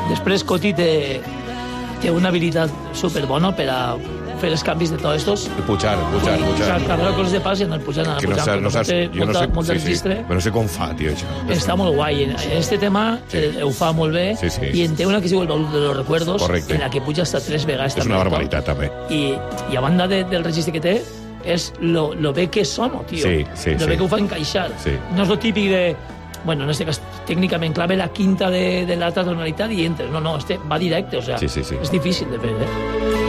Després Coti té una habilitat superbona per a fer els canvis de tots estos. Pujar. Carregar coses de pas i anar pujant. Que no sé, jo no sé, molt de registre. Però no sé com fa, tio, això. Està molt guai. En este tema ho fa molt bé. I en té una que es diu El baúl de los recuerdos, en la que puja hasta 3 vegades. És una barbaritat, també. I a banda del registre que té, és lo bé que sona, tio. Lo bé que ho fa encaixar. No és lo típic de... Bueno, en este cas, tècnicament clave la quinta de l'altra tonalitat i entres. No, este va directe, o sea, és difícil de fer,